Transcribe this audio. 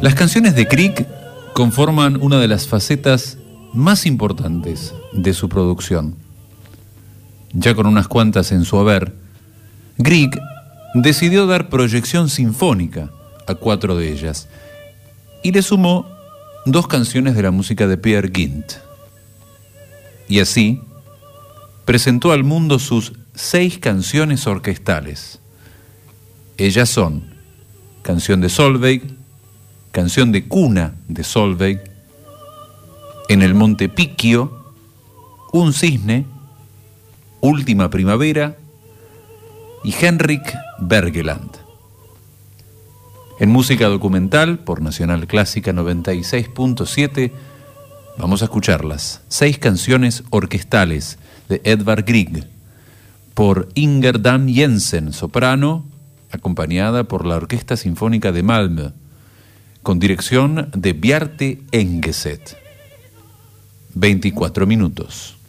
Las canciones de Grieg conforman una de las facetas más importantes de su producción. Ya con unas cuantas en su haber, Grieg decidió dar proyección sinfónica a 4 de ellas y le sumó 2 canciones de la música de Peer Gynt. Y así presentó al mundo sus 6 canciones orquestales. Ellas son Canción de Solveig, Canción de cuna de Solveig, En el Monte Picchio, Un cisne, Última primavera y Henrik Bergeland. En música documental, por Nacional Clásica 96.7, vamos a escuchar las 6 canciones orquestales de Edvard Grieg, por Inger Dan Jensen, soprano, acompañada por la Orquesta Sinfónica de Malmö, con dirección de Bjarte Engeset. 24 minutos.